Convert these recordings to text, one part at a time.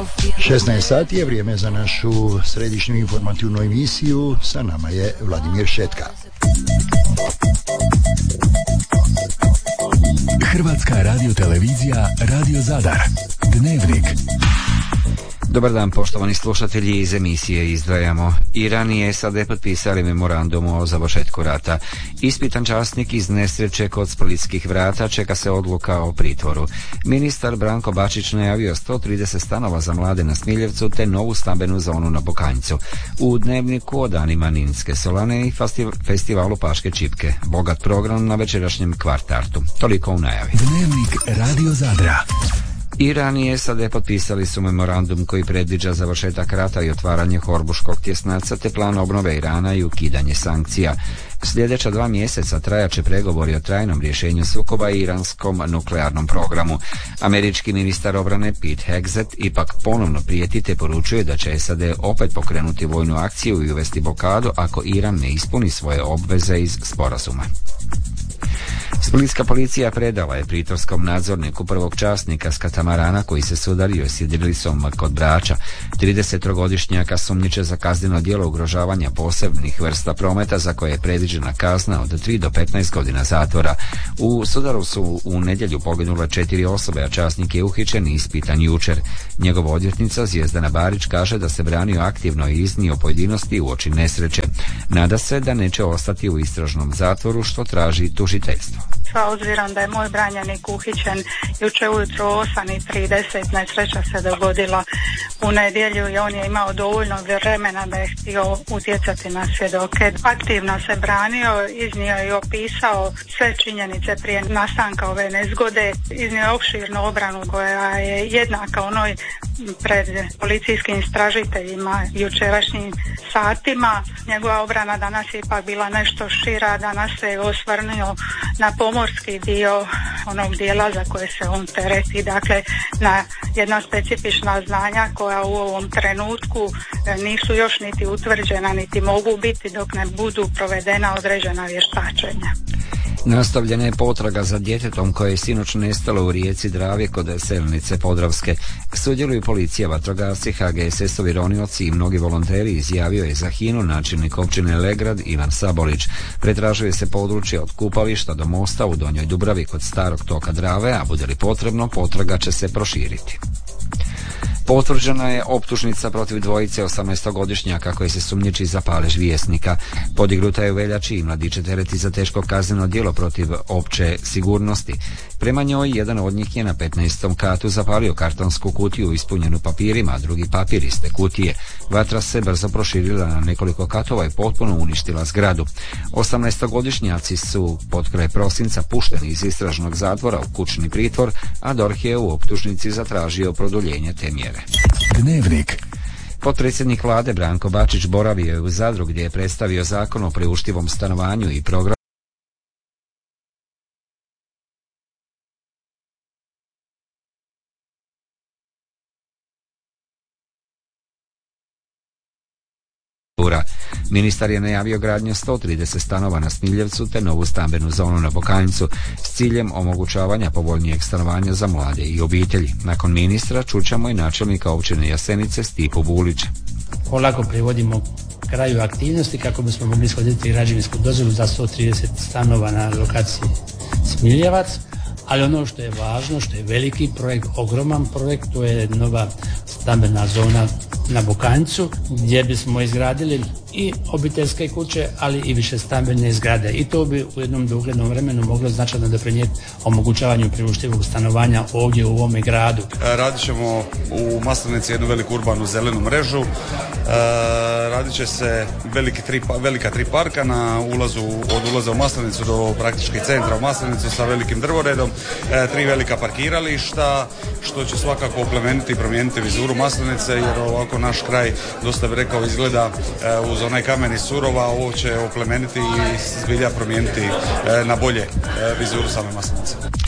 16 sati je vrijeme za našu središnju informativnu emisiju. Sa nama je Vladimir Šetka. Hrvatska radiotelevizija, Radio Zadar. Dnevnik. Dobar dan, poštovani slušatelji, iz emisije izdvajamo. Iran i SAD potpisali memorandum o završetku rata. Ispitan časnik iz nesreće kod Splitskih vrata, čeka se odluka o pritvoru. Ministar Branko Bačić najavio 130 stanova za mlade na Smiljevcu te novu stambenu zonu na Bokanjcu. U Dnevniku o danima Ninske solane i festivalu Paške čipke. Bogat program na večerašnjem Kvartartu. Toliko u najavi. Dnevnik Radio Zadra. Iran i SAD potpisali su memorandum koji predviđa završetak rata i otvaranje Horbuškog tjesnaca te plan obnove Irana i ukidanje sankcija. Sljedeća 2 mjeseca trajaće pregovori o trajnom rješenju sukoba i iranskom nuklearnom programu. Američki ministar obrane Pete Hegseth ipak ponovno prijeti te poručuje da će SAD opet pokrenuti vojnu akciju i uvesti blokadu ako Iran ne ispuni svoje obveze iz sporazuma. Splitska policija predala je pritvorskom nadzorniku prvog časnika s katamarana koji se sudario s jedrilicom kod Brača. 33-godišnjaka sumnjiče za kazneno djelo ugrožavanja posebnih vrsta prometa za koje je predviđena kazna od 3 do 15 godina zatvora. U sudaru su u nedjelju poginule 4 osobe, a časnik je uhićen i ispitan jučer. Njegova odvjetnica Zvijezdana Barić kaže da se branio aktivno i iznio pojedinosti uoči nesreće. Nada se da neće ostati u istražnom zatvoru, što traži tužiteljstvo. Obzirom da je moj branjenik uhićen jučer ujutro 8:30, nesreća se dogodila u nedjelju i on je imao dovoljno vremena da je htio utjecati na svjedoke. Aktivno se branio, iznio i opisao sve činjenice prije nastanka ove nezgode, iznio je opširnu obranu koja je jednaka onoj pred policijskim istražiteljima jučerašnjim satima. Njegova obrana danas je ipak bila nešto šira, danas se osvrnuo na pomorski dio onog dijela za koje se on tereti, dakle na jedna specifična znanja koja u ovom trenutku nisu još niti utvrđena niti mogu biti dok ne budu provedena određena vještačenja. Nastavljena je potraga za djetetom koje je sinoć nestalo u rijeci Dravi kod Selnice Podravske. Sudjeluju policija, vatrogasci, HGSS-ovi ronioci i mnogi volonteri, izjavio je za HINA-u načelnik općine Legrad Ivan Sabolić. Pretražuje se područje od kupališta do mosta u Donjoj Dubravi kod starog toka Drave, a bude li potrebno, potraga će se proširiti. Potvrđena je optužnica protiv dvojice 18-godišnjaka koji se sumnjiči za palež Vjesnika. Podignuta je u veljači i mladiće tereti za teško kazneno djelo protiv opće sigurnosti. Prema njoj, jedan od njih je na 15. katu zapalio kartonsku kutiju ispunjenu papirima, a drugi papir iz te kutije. Vatra se brzo proširila na nekoliko katova i potpuno uništila zgradu. 18-godišnjaci su pod kraj prosinca pušteni iz istražnog zatvora u kućni pritvor, a DORH je u optužnici zatražio produljenje te mjere. Dnevnik. Potpredsjednik vlade Branko Bačić boravio je u Zadru gdje je predstavio zakon o priuštivom stanovanju i program Ministar je najavio gradnju 130 stanova na Smiljevcu te novu stambenu zonu na Bokanjcu s ciljem omogućavanja povoljnijeg stanovanja za mlade i obitelji. Nakon ministra čućemo i načelnika općine Jasenice Stipu Bulića. Polako privodimo kraju aktivnosti kako bismo mogli ishoditi građevinsku dozvolu za 130 stanova na lokaciji Smiljevac, ali ono što je važno, što je veliki projekt, ogroman projekt, to je nova stambena zona na Bokanjcu gdje bismo izgradili i obiteljske kuće, ali i više stambene zgrade. I to bi u jednom doglednom vremenu moglo značajno doprinijeti omogućavanju priuštivog stanovanja ovdje u ovome gradu. Radit ćemo u Maslenici jednu veliku urbanu zelenu mrežu. Radit će se velika tri parka na od ulaza u Maslenicu do praktički centra u Maslenicu sa velikim drvoredom, 3 velika parkirališta, što će svakako oplemeniti i promijeniti vizuru Maslenice, jer ovako naš kraj, dosta bi rekao, izgleda uz onaj kamen iz Surova, ovo će oplemeniti i zbilja promijeniti na bolje vizuru same Maslenice.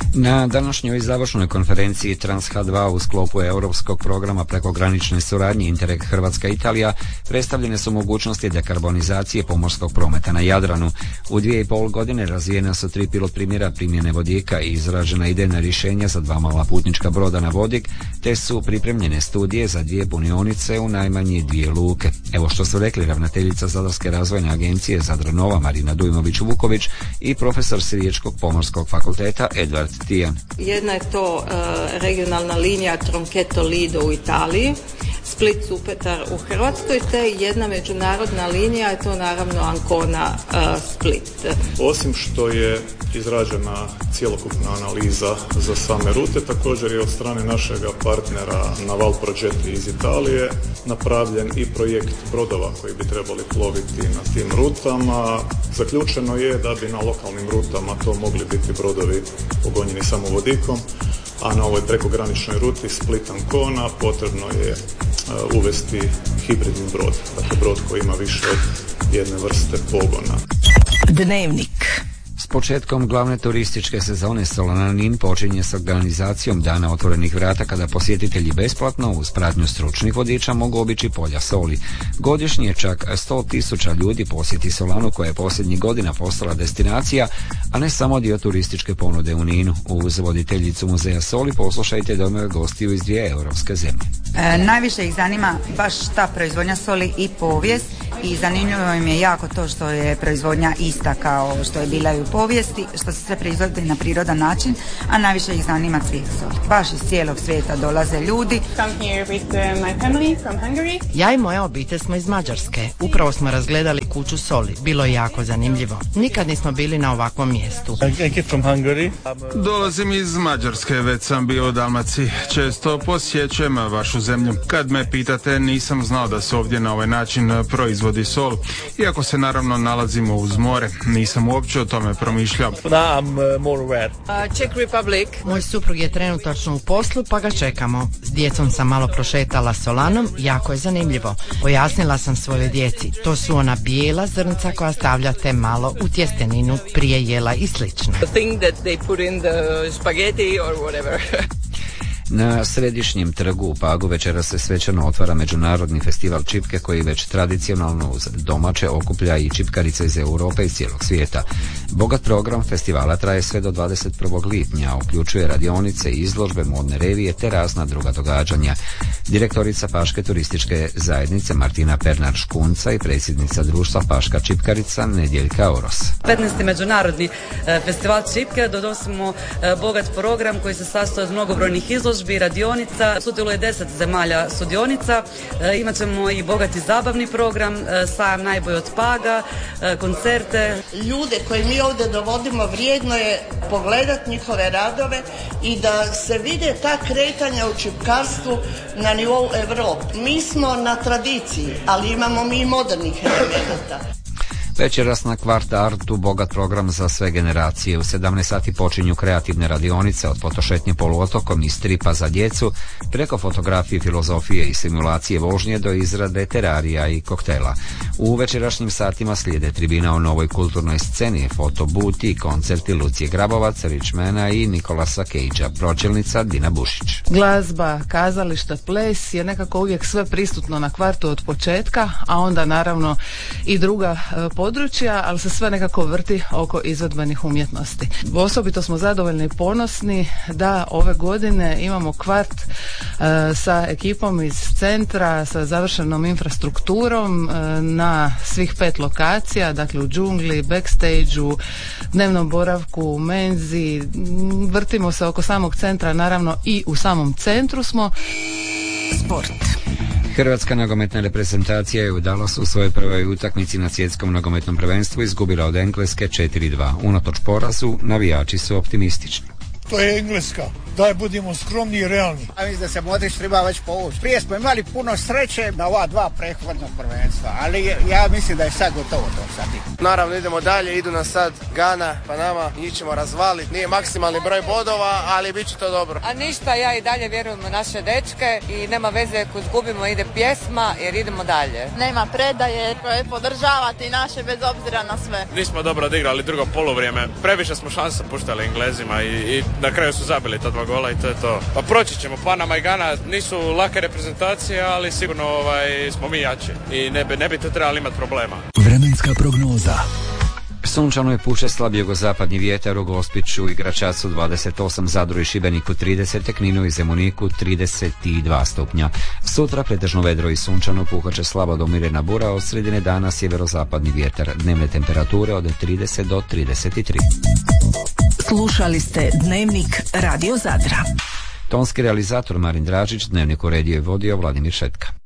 Na današnjoj završnoj konferenciji Trans-H2 u sklopu europskog programa prekogranične suradnje Interreg Hrvatska-Italija predstavljene su mogućnosti dekarbonizacije pomorskog prometa na Jadranu. U 2,5 godine razvijena su 3 pilot primjera primjene vodika i izražena idejna rješenja za 2 mala putnička broda na vodik, te su pripremljene studije za 2 punionice u najmanje 2 luke. Evo što su rekli ravnateljica Zadarske razvojne agencije Zadranova Marina Dujmović-Vuković i profesor s Riječkog pomorskog fakulteta Edvard Tijan. Jedna je to regionalna linija Troncheto-Lido u Italiji, Split-Supetar u Hrvatskoj, te jedna međunarodna linija je to naravno Ancona-Split. Osim što je izrađena cjelokupna analiza za same rute, također je od strane našega partnera Naval Progetti iz Italije napravljen i projekt brodova koji bi trebali ploviti na tim rutama. Zaključeno je da bi na lokalnim rutama to mogli biti brodovi pogonjeni samo vodikom, a na ovoj prekograničnoj ruti Split-Ancona potrebno je uvesti hibridni brod, dakle brod koji ima više od jedne vrste pogona. Dnevnik. S početkom glavne turističke sezone Solananin počinje s organizacijom Dana otvorenih vrata kada posjetitelji besplatno uz pratnju stručnih vodiča mogu obići polja soli. Godišnje čak 100.000 ljudi posjeti Solanu koja je posljednjih godina postala destinacija, a ne samo dio turističke ponude u Ninu. Uz voditeljicu muzeja soli poslušajte dojmove gostiju iz 2 europske zemlje. Najviše ih zanima baš ta proizvodnja soli i povijest i zanimljivo im je jako to što je proizvodnja ista kao što je bila i u povijesti, što se sve proizvodi na prirodan način, a najviše ih zanima cvijet soli. Baš iz cijelog svijeta dolaze ljudi. Ja i moja obitelj smo iz Mađarske. Upravo smo razgledali kuću soli. Bilo je jako zanimljivo. Nikad nismo bili na ovakvom mjestu. Dolazim iz Mađarske, već sam bio u Dalmaciji. Često posjećujem vašu zemlju. Kad me pitate, nisam znao da se ovdje na ovaj način proizvodi sol. Iako se naravno nalazimo uz more, nisam uopće o tome promišljao. Czech Republic. Moj suprug je trenutačno u poslu, pa ga čekamo. S djecom sam malo prošetala Solanom, jako je zanimljivo. Pojasnila sam svojoj djeci, to su ona bijela zrnca koja stavljate malo u tjesteninu prije jela i slično. Na središnjem trgu u Pagu večera se svečano otvara međunarodni festival čipke koji već tradicionalno uz domaće okuplja i čipkarice iz Europe i cijelog svijeta. Bogat program festivala traje sve do 21. lipnja, uključuje radionice, izložbe, modne revije te razna druga događanja. Direktorica Paške turističke zajednice Martina Pernar-Škunca i predsjednica društva Paška čipkarica Nedjeljka Oros. 15. međunarodni festival čipke, donosimo bogat program koji se sastoji od mnogobrojnih izložbi, radionica, sudjeluje 10 zemalja sudionica, imat ćemo i bogati zabavni program, sajam najbolji od Paga, koncerte. Ljude koje mi ovdje dovodimo vrijedno je pogledati njihove radove i da se vide ta kretanja u čipkarstvu na nivou Europe. Mi smo na tradiciji, ali imamo mi i modernih elemenata. Večeras na Kvart Artu bogat program za sve generacije. U 17 sati počinju kreativne radionice od fotošetnje poluotokom i stripa za djecu, preko fotografije, filozofije i simulacije vožnje do izrade terarija i koktela. U večerašnjim satima slijede tribina o novoj kulturnoj sceni, fotobuti i koncerti Lucije Grabovac, Richmana i Nikolasa Cagea, pročelnica Dina Bušić. Glazba, kazališta, ples je nekako uvijek sve prisutno na Kvartu od početka, a onda naravno i druga područja, ali se sve nekako vrti oko izvedbenih umjetnosti. Osobito smo zadovoljni i ponosni da ove godine imamo Kvart sa ekipom iz centra, sa završenom infrastrukturom na svih 5 lokacija, dakle u džungli, backstage-u, dnevnom boravku, u menzi, vrtimo se oko samog centra, naravno i u samom centru smo. Sport. Hrvatska nogometna reprezentacija je u Dallasu u svojoj prvoj utakmici na svjetskom nogometnom prvenstvu izgubila od Engleske 4-2. Unatoč porazu, navijači su optimistični. To je Engleska. Daj, budimo skromni i realni. Ja mislim da se Modrić treba već povući. Prije smo imali puno sreće na ova 2 prethodna prvenstva, ali ja mislim da je sad gotovo to sad. Naravno idemo dalje, idu nas sad Gana, pa nama njih ćemo razvaliti. Nije maksimalni broj bodova, ali bit će to dobro. A ništa, ja i dalje vjerujem u naše dečke i nema veze ako izgubimo, ide pjesma jer idemo dalje. Nema predaje, podržavati naše bez obzira na sve. Nismo dobro odigrali drugo poluvrijeme, previše smo šansa puštali Englezima i Na kraju su zabili ta 2 gola i to je to. Pa proći ćemo, Panama i Gana nisu lake reprezentacije, ali sigurno smo mi jači i ne bi tu trebali imati problema. Vremenska prognoza. Sunčano je, puše slab jugozapadni vjetar, u Gospiću i Gračacu 28, Zadru i Šibeniku 30, Kninu i Zemuniku 32 stupnja. Sutra pretežno vedro i sunčano, puhat će slaba do umjerena bura, od sredine dana sjeverozapadni vjetar. Dnevne temperature od 30 do 33. Slušali ste Dnevnik Radio Zadra. Tonski realizator Marin Dražić, Dnevnik uredio i vodio Vladimir Šetka.